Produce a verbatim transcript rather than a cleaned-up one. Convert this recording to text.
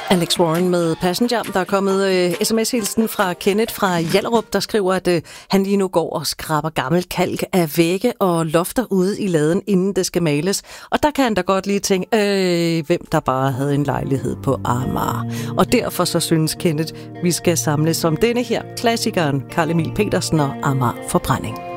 Alex Warren med Passenger. Der er kommet øh, sms-hilsen fra Kenneth fra Hjallerup, der skriver, at øh, han lige nu går og skraber gammel kalk af vægge og lofter ude i laden, inden det skal males. Og der kan han da godt lige tænke, øh, hvem der bare havde en lejlighed på Amager. Og derfor så synes Kenneth, vi skal samles som denne her klassikeren, Carl Emil Petersen og Amager Forbrænding.